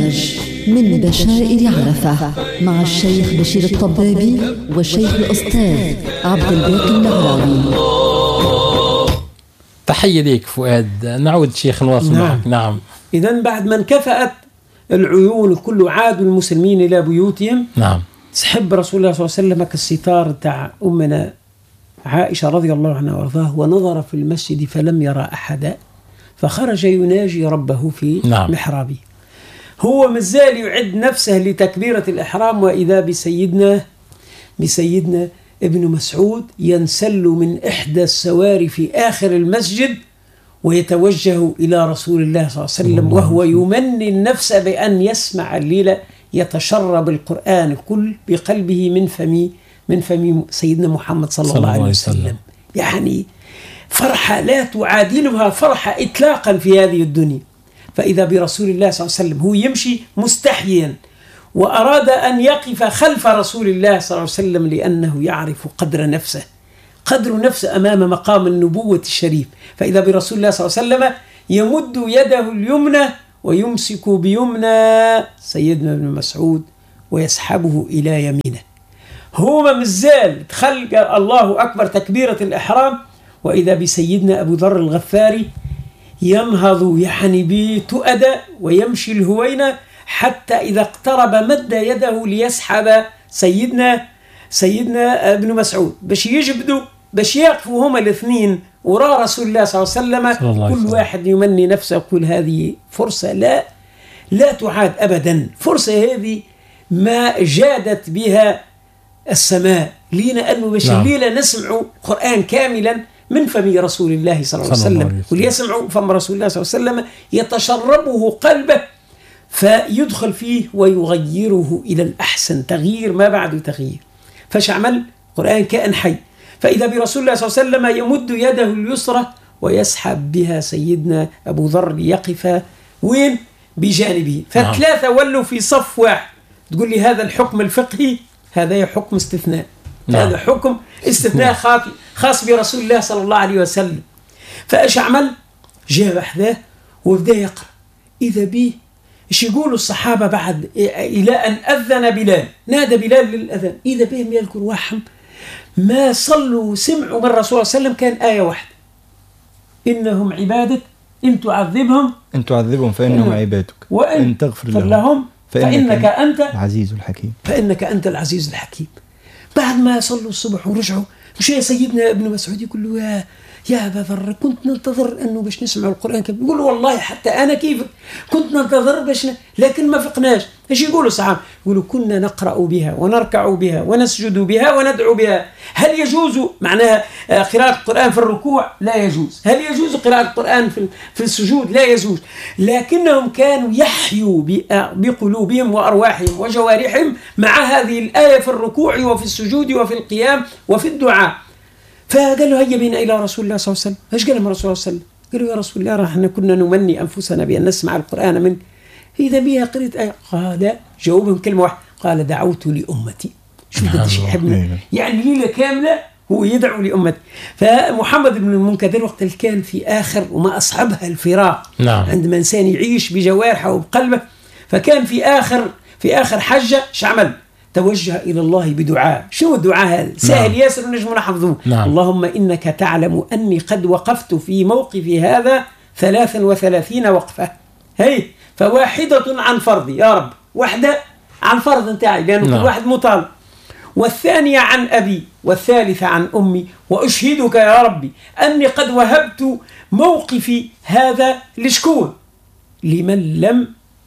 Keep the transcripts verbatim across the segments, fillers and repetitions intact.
برنامج من بشائر عرفة مع الشيخ بشير الطبابي والشيخ الأستاذ عبد الباقي النهراوي. تحية ليك فؤاد. نعود شيخ نواصل نعم. معك. نعم. إذن بعد ما انكفأت العيون كل عاد المسلمين إلى بيوتهم، نعم، سحب رسول الله صلى الله عليه وسلم كالستار تاع أمنا عائشة رضي الله عنها وارضاه، ونظر في المسجد فلم يرى أحدا، فخرج يناجي ربه في نعم. محرابه. هو مازال يعد نفسه لتكبيرة الإحرام، وإذا بسيدنا بسيدنا ابن مسعود ينسل من إحدى السواري في آخر المسجد ويتوجه إلى رسول الله صلى الله عليه وسلم، وهو يمني النفس بأن يسمع الليلة يتشرب القرآن كل بقلبه من فم من فم سيدنا محمد صلى, صلى الله عليه وسلم. وسلم. يعني فرحة لا تعادلها فرحة إطلاقا في هذه الدنيا. فإذا برسول الله صلى الله عليه وسلم هو يمشي مستحيا، وأراد أن يقف خلف رسول الله صلى الله عليه وسلم لأنه يعرف قدر نفسه قدر نفسه أمام مقام النبوة الشريف. فإذا برسول الله صلى الله عليه وسلم يمد يده اليمنى ويمسك بيمنى سيدنا ابن مسعود ويسحبه إلى يمينه. هو مازال تخلق الله أكبر تكبيرة الإحرام، وإذا بسيدنا أبو ذر الغفاري ينهض يعني بتؤدى ويمشي الهوينة، حتى إذا اقترب مد يده ليسحب سيدنا سيدنا ابن مسعود باش يجبدوا باش يقفوا هما الاثنين وراء رسول الله صلى الله عليه وسلم. كل واحد يمني نفسه يقول هذه فرصة لا لا تعاد أبدا. فرصة هذه ما جادت بها السماء لينا أنه باش نعم. الليلة نسمع قرآن كاملا من فم رسول الله صلى الله عليه وسلم، وليسمعوا فم رسول الله صلى الله عليه وسلم يتشربه قلبه فيدخل فيه ويغيره إلى الأحسن، تغيير ما بعد تغيير. فشعمل قرآن كائن حي. فإذا برسول الله صلى الله عليه وسلم يمد يده اليسرى ويسحب بها سيدنا أبو ذر ليقف وين بجانبه، فثلاثة ولوا في صف واحد. تقول لي هذا الحكم الفقهي؟ هذا حكم استثناء. نعم. هذا حكم استثناء خاص برسول الله صلى الله عليه وسلم. فأشعمل جاء بحذاه وبدأ يقرأ. إذا به إيش يقولوا الصحابة بعد إلى أن أذن بلال، نادى بلال للأذان، إذا بهم يذكر واحم ما صلوا سمعوا من الرسول صلى الله عليه وسلم كان آية واحدة: إنهم عبادك إن تعذبهم إن تعذبهم فإنهم عبادك وإن تغفر لهم, لهم فإنك, فإنك أنت العزيز الحكيم فإنك أنت العزيز الحكيم. بعد ما صلوا الصبح ورجعوا مشى سيدنا ابن مسعود يقول له يا يا أبا ذر كنت ننتظر أنه باش نسمع القرآن كيف. يقول والله حتى أنا كيف كنت ننتظر باش ن... لكن ما فقناش. إيش يقولوا الصحابة؟ يقولوا كنا نقرأ بها ونركع بها ونسجد بها وندعو بها. هل يجوز معناها قراءة القرآن في الركوع؟ لا يجوز. هل يجوز قراءة القرآن في في السجود؟ لا يجوز. لكنهم كانوا يحيوا بقلوبهم وأرواحهم وجوارحهم مع هذه الآية في الركوع وفي السجود وفي القيام وفي الدعاء. فقال له هيا بنا إلى رسول الله صلى الله عليه وسلم. ايش قال له الرسول صلى الله عليه وسلم؟ قالوا يا رسول الله احنا كنا نمني أنفسنا بأن نسمع القرآن من إذا بها قريت آية. قال جاوبهم كلمة واحدة، قال دعوت لأمتي. شو قديش يحبنا، يعني ليلة كاملة هو يدعو لأمتي. فمحمد بن المنكدر وقت اللي كان في آخر وما أصحبها الفراق، نعم. عندما إنسان يعيش بجوارحه وبقلبه، فكان في آخر في آخر حجة شعمل توجه إلى الله بدعاء. شو الدعاء هذا؟ سهل. نعم. ياسر نجم نحفظه. نعم. اللهم إنك تعلم أني قد وقفت في موقفي هذا ثلاثا وثلاثين وقفة، هي فواحدة عن فرضي يا رب، واحدة عن فرض انتاعي لأنه كل واحد مطالب، والثانية عن أبي، والثالثة عن أمي، وأشهدك يا ربي أني قد وهبت موقفي هذا لشكون؟ لمن لم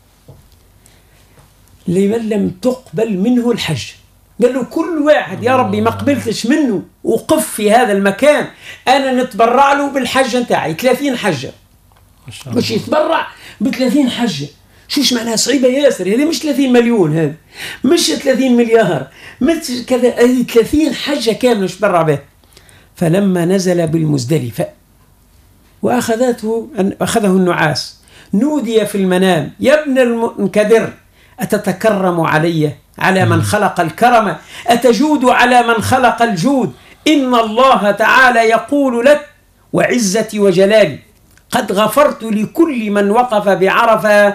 لمن لم تقبل منه الحج. قال له كل واحد يا ربي ما قبلتش منه وقف في هذا المكان أنا نتبرع له بالحجة نتاعي ثلاثين حجة، مش يتبرع بثلاثين حجة. شوش معناها صعيبة ياسر. هذه مش ثلاثين مليون، هذا مش ثلاثين مليار، مش كذا، هذه ثلاثين حجة كاملة يتبرع بها. فلما نزل بالمزدلفة وأخذته أخذه النعاس نودي في المنام يا ابن المنكدر أتتكرم علي على من خلق الكرم، أتجود على من خلق الجود، إن الله تعالى يقول لك وعزتي وجلالي قد غفرت لكل من وقف بعرفة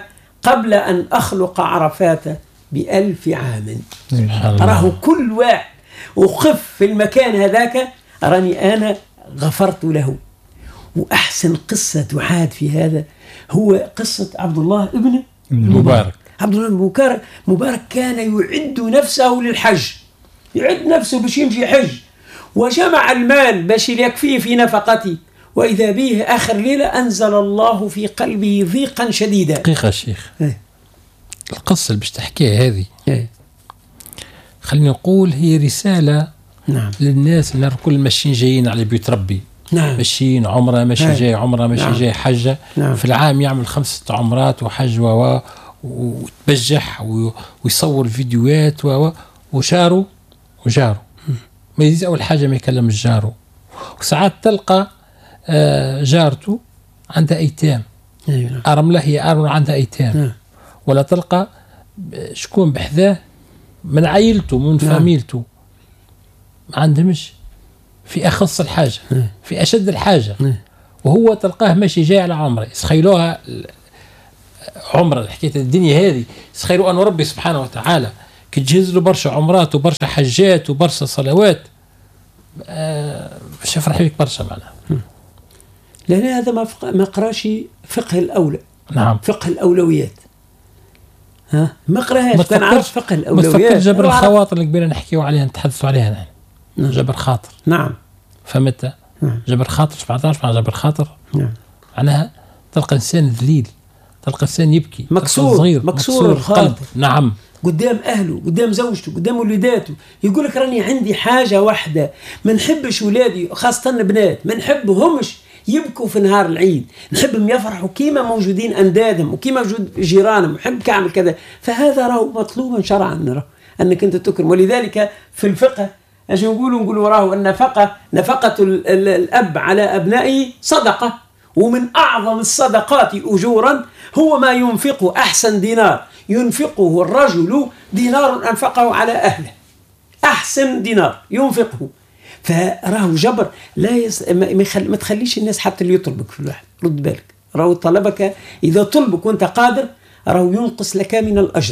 قبل أن أخلق عرفات بألف عام. سبحان الله. أراه كل واحد وقف في المكان هذاك أراني أنا غفرت له. وأحسن قصة تعاد في هذا هو قصة عبد الله ابن المبارك. عبد الله بن مبارك كان يعد نفسه للحج، يعد نفسه باش يمشي حج، وجمع المال باش يكفيه في نفقته، وإذا به آخر ليلة أنزل الله في قلبه ضيقا شديدا. دقيقة شيخ، ايه. القصة اللي باش تحكيها هذه ايه. خلينا نقول هي رسالة نعم. للناس اللي كل ماشيين جايين على بيت ربي، نعم. ماشيين عمرة، ماشي نعم. جاي عمرة، ماشي نعم. جاي حجة. نعم. في العام يعمل خمسة عمرات وحج و وتبجح ويصور فيديوهات و وشارو وجارو ما يزيد أول حاجة ما يكلم الجارو. وساعات تلقى جارته عندها أيتام، أرملة هي أرملة عندها أيتام، ولا تلقى شكون بحذاه من عائلته من فاميلته ما عندهمش في أخص الحاجة في أشد الحاجة، وهو تلقاه ماشي جاي على عمره. يسخيلوها عمره حكاية الدنيا هذه، يسخيلوا أن ربي سبحانه وتعالى كي تجهز له برشا عمرات وبرشا حجات وبرشا صلوات باش يفرح بك برشا معناها. لأن هذا ما ما قراش فقه الأولى. نعم. فقه الأولويات. ها ما قراهاش، كان عارف فقه الأولويات. ما تفكر جبر الخواطر الكبيرة نحكيو عليها نتحدثوا عليها نحن. نعم. جبر خاطر. نعم. فهمت؟ نعم. جبر خاطر سبعطاش مع جبر خاطر. نعم. معناها تلقى إنسان ذليل، تلقى إنسان يبكي، مكسور صغير، مكسور, مكسور القلب. نعم. قدام أهله، قدام زوجته، قدام وليداته، يقول لك راني عندي حاجة واحدة، ما نحبش ولادي خاصة البنات ما نحبهمش يبكوا في نهار العيد، نحبهم يفرحوا كيما موجودين أندادهم وكيما موجود جيرانهم، نحب كعمل كذا. فهذا راهو مطلوبا شرعا نرى أنك أنت تكرم. ولذلك في الفقه اش نقولوا نقولوا راهو أن نفقة نفقة الأب على أبنائه صدقة، ومن أعظم الصدقات أجورا هو ما ينفقه. أحسن دينار ينفقه الرجل دينار أنفقه على أهله، أحسن دينار ينفقه. فراه جبر لا يس... ما, يخل... ما تخليش الناس حتى اللي يطلبك في الواحد، رد بالك راهو طلبك إذا طلبك وانت قادر راهو ينقص لك من الأجر.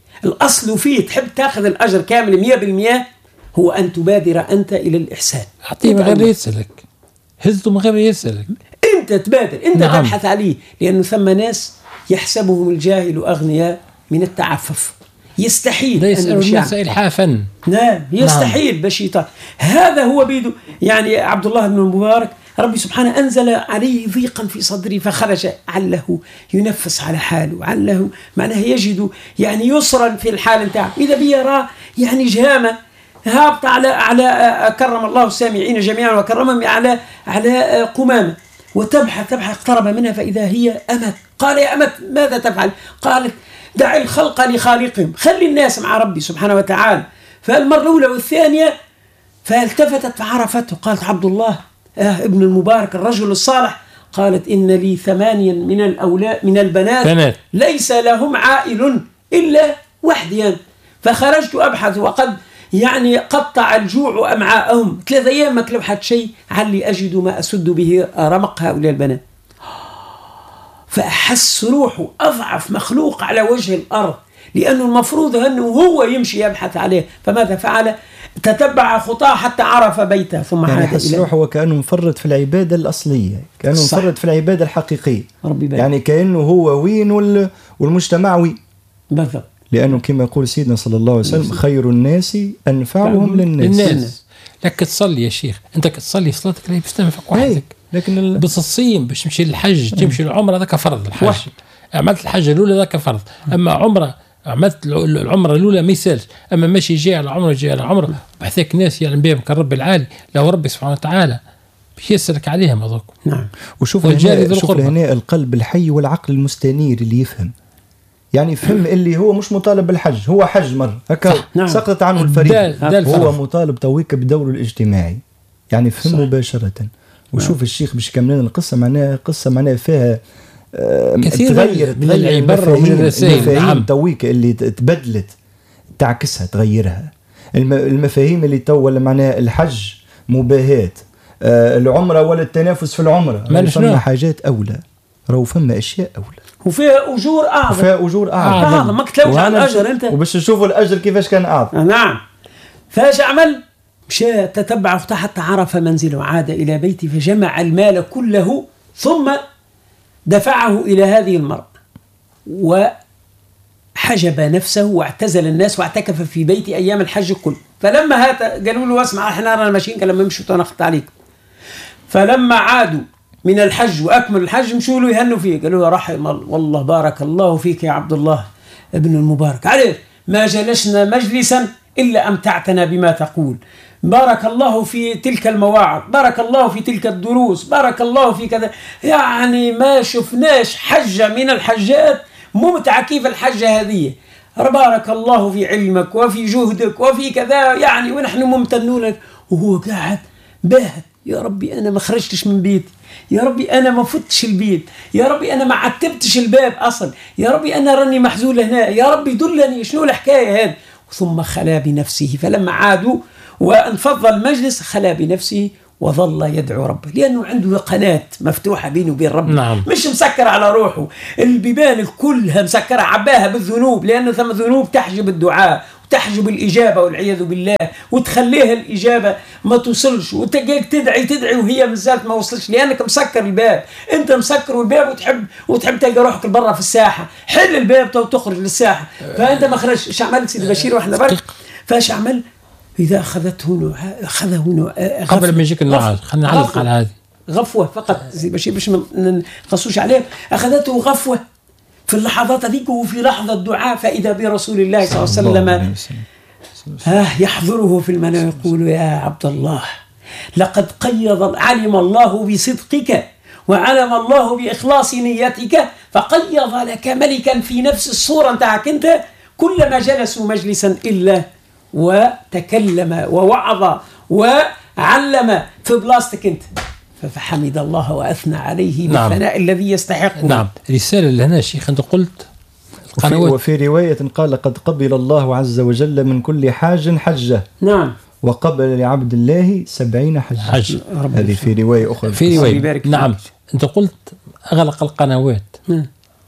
الأصل فيه تحب تأخذ الأجر كامل مية بالمية هو أن تبادر أنت إلى الإحسان. أعطيه من غير يسألك، هزته من غير يسألك، أنت تبادر، أنت نعم. تبحث عليه، لأنه ثم ناس يحسبهم الجاهل أغنياء من التعفف، يستحيل لا يسأل الناس إلحافا. نعم يستحيل نعم. بشيطان. هذا هو بيدو. يعني عبد الله بن المبارك ربي سبحانه أنزل عليه ضيقا في صدره فخرج عله ينفس على حاله، عله معناه يجد يعني يسرا في الحال نتاعه. إذا بيرى يعني جهامة هابط على على كرم الله السامعين جميعا وكرمهم على على قمامة، وتبحث تبحث اقترب منها فإذا هي أمت. قال يا أمت ماذا تفعل؟ قالت دع الخلق لخالقهم، خلي الناس مع ربي سبحانه وتعالى. فالمرة الأولى والثانية فالتفتت فعرفته، قالت عبد الله آه ابن المبارك الرجل الصالح. قالت إن لي ثمانيا من الأولاد من البنات بنات. ليس لهم عائل إلا وحديا، فخرجت أبحث وقد يعني قطع الجوع أمعاءهم، ثلاثة أيام ما كلوا حد شيء علي أجد ما أسد به رمق هؤلاء البنات. فأحس روحه أضعف مخلوق على وجه الأرض، لأنه المفروض أنه هو يمشي يبحث عليه. فماذا فعل؟ تتبع خطاه حتى عرف بيته ثم يعني عاد إليه. روحه وكأنه مفرط في العبادة الأصلية، كأنه صح. مفرط في العبادة الحقيقية، يعني كأنه هو وين والمجتمع وين بالضبط. لأنه كما يقول سيدنا صلى الله عليه وسلم خير الناس أنفعهم للناس. للناس. لك تصلي يا شيخ، أنت تصلي صلاتك لا بتنفق وحدك، لكن ال... بتصيم باش تمشي للحج تمشي العمرة ذاك فرض الحج واحد. عملت الحج الأولى ذاك فرض، أما عمرة عملت العمرة الأولى ما يسالش. أما ماشي جاي على عمرة جاي على عمرة بحثك ناس يعلم بهم كالرب العالي، لو ربي سبحانه وتعالى باش يسلك عليهم هذوك. نعم. وشوف هنا شوف هنا القلب الحي والعقل المستنير اللي يفهم، يعني فهم اللي هو مش مطالب بالحج، هو حج مرة هكا نعم. سقط عنه الفريضة، هو مطالب تويك بدوره الاجتماعي، يعني فهم صح. مباشرة. وشوف نعم. الشيخ باش يكمل القصة معناها قصة معناها فيها كثير تغير من العبر ومن الرسائل. نعم. تويك اللي تبدلت تعكسها تغيرها. المفاهيم اللي تو ولا معناها الحج مباهاة، العمرة ولا التنافس في العمرة، فما حاجات أولى، راهو فما أشياء أولى. وفيها أجور أعظم وفيها أجور أعظم, أعظم. ما كتلوش على الأجر أنت، وباش نشوفوا الأجر كيفاش كان أعظم. نعم. فاش عمل؟ مشى تتبع حتى عرف منزله، عاد إلى بيته فجمع المال كله ثم دفعه إلى هذه المرأة وحجب نفسه واعتزل الناس واعتكف في بيت أيام الحج كله. فلما هات قالوا له اسمع احنا رانا ماشيين لما يمشوا تنخط عليكم. فلما عادوا من الحج وأكمل الحج مشوا له يهنوا فيه، قالوا له رحم الله والله بارك الله فيك يا عبد الله ابن المبارك، عليه ما جلسنا مجلسا إلا أمتعتنا بما تقول، بارك الله في تلك المواعظ، بارك الله في تلك الدروس، بارك الله في كذا. يعني ما شفناش حجة من الحجات ممتعة كيف الحجة هذه. بارك الله في علمك وفي جهدك وفي كذا يعني، ونحن ممتنون لك. وهو قاعد باهت، يا ربي أنا ما خرجتش من بيتي، يا ربي أنا ما فتش البيت، يا ربي أنا ما عتبتش الباب أصلا، يا ربي أنا راني محزول هنا، يا ربي دلني شنو الحكاية هذه. ثم خلا بنفسه، فلما عادوا وانفض المجلس خلا بنفسه وظل يدعو ربه، لأنه عنده قناة مفتوحة بينه وبين ربه. نعم. مش مسكر على روحه، البيبان كلها مسكرة عباها بالذنوب، لأن ثم ذنوب تحجب الدعاء وتحجب الإجابة والعياذ بالله، وتخليها الإجابة ما توصلش، وتجيك تدعي تدعي وهي مازالت ما وصلش، لأنك مسكر الباب. أنت مسكر الباب وتحب وتحب تلقى روحك برا في الساحة، حل الباب وتخرج للساحة، فأنت ما خرجت. إيش عملت سيدي بشير وإحنا برك؟ فايش عمل؟ إذا أخذته أخذه قبل ما يجيك النعاس، خلينا نعلق على هذه غفوة فقط سيدي بشير باش ما نقصوش عليه. أخذته غفوة في اللحظات هذيك وفي لحظة الدعاء، فإذا برسول الله صلى الله عليه وسلم آه يحضره في المنام يقول يا عبد الله لقد قيض علم الله بصدقك وعلم الله بإخلاص نيتك فقيض لك ملكا في نفس الصورة نتاعك أنت، كلما جلسوا مجلسا إلا وتكلم ووعظ وعلم في بلاستك أنت، فحمد الله وأثنى عليه بالثناء نعم. الذي يستحقه. نعم. رسالة لهنا شيخ أنت قلت القنوات. وفي رواية قال قد قبل الله عز وجل من كل حاج حجة. نعم. وقبل لعبد الله سبعين حجة. حج. هذه في رواية أخرى. في رواية. نعم. أنت قلت أغلق القنوات. نعم.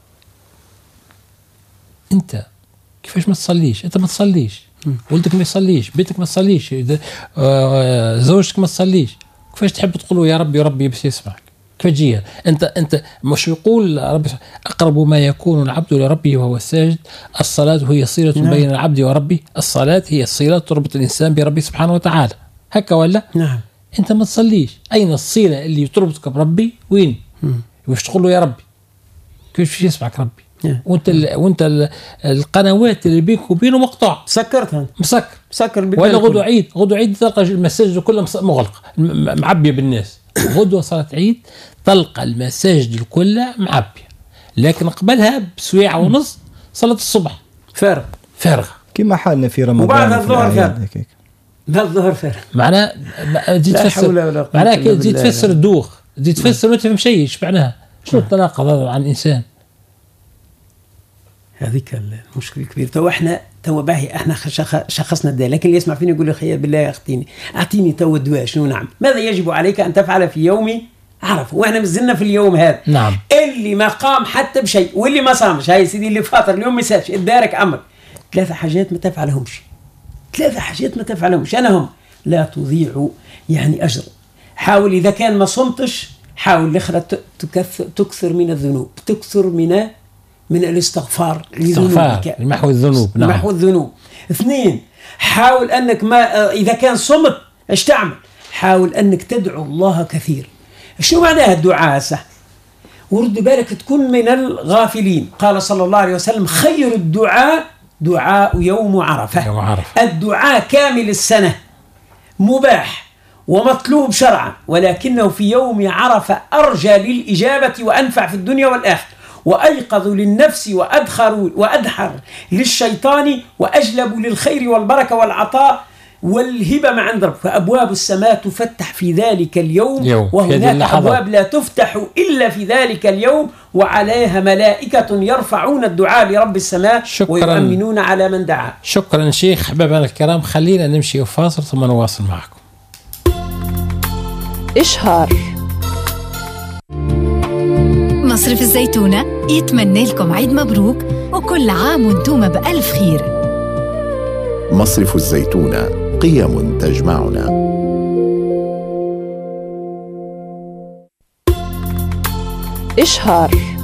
أنت كيفاش ما تصليش؟ أنت ما تصليش، ولدك ما يصليش، بيتك ما تصليش، آه زوجتك ما تصليش، كيفاش تحب تقولوا يا ربي ربي بس يسمعك؟ كيف تجيها؟ انت انت مش يقول ربي اقرب ما يكون العبد لربه وهو ساجد، الصلاه هي صله نعم. بين العبد وربه، الصلاه هي الصله تربط الانسان بربه سبحانه وتعالى، هكا ولا؟ نعم. انت ما تصليش، اين الصله اللي تربطك بربي؟ وين؟ واش تقول له يا ربي؟ كيف يسمعك ربي؟ نعم. وانت ال... وانت ال... القنوات اللي بينك وبينه مقطوع، سكرتها مسكر مسكر. ولا غدوه عيد، غدوه عيد تلقى المساجد كلها مغلقه معبيه بالناس، غدوه صلاه عيد تلقى المساجد كلها معبيه، لكن قبلها بسويعه ونص صلاه الصبح فارغ فارغه كما حالنا في رمضان. وبعد الظهر فارغ، بعد الظهر فارغ. معناه تجي تفسر، معناه تجي تفسر الدوخ، تجي تفسر ما تفهم شيء. ايش معناها؟ شنو التناقض هذا عن الانسان؟ هذيك المشكله الكبيره. تو احنا تو باهي احنا شخصنا الدواء، لكن اللي يسمع فيني يقول لي خير بالله اعطيني اعطيني تو الدواء شنو نعم؟ ماذا يجب عليك ان تفعل في يوم عرفه؟ واحنا مازلنا في اليوم هذا. نعم. اللي ما قام حتى بشيء واللي ما صامش، هاي سيدي اللي فاطر اليوم ما يسافش ادارك امر، ثلاثه حاجات ما تفعلهمش، ثلاثه حاجات ما تفعلهمش. انا هم لا تضيع يعني اجر. حاول اذا كان ما صمتش حاول الاخرى تكثر من الذنوب، تكثر من من الاستغفار لذنوبك، محو الذنوب. نعم. محو الذنوب. اثنين، حاول انك ما اذا كان صمت ايش تعمل؟ حاول انك تدعو الله كثير. شو معناها الدعاء صح؟ ورد بالك تكون من الغافلين. قال صلى الله عليه وسلم خير الدعاء دعاء يوم عرفة. يوم عرفة. الدعاء كامل السنة مباح ومطلوب شرعا، ولكنه في يوم عرفة أرجى للإجابة وأنفع في الدنيا والآخرة، وأيقظ للنفس وأدخر وأدحر للشيطان وأجلب للخير والبركة والعطاء والهبة مع عند رب. فأبواب السماء تفتح في ذلك اليوم يوم. وهناك أبواب لا تفتح إلا في ذلك اليوم وعليها ملائكة يرفعون الدعاء لرب السماء ويؤمنون على من دعا. شكرا شيخ. حبايبنا الكرام، خلينا نمشي وفاصل ثم نواصل معكم. إشهار مصرف الزيتونة يتمنى لكم عيد مبروك وكل عام وانتم بألف خير. مصرف الزيتونة، قيم تجمعنا. إشهار.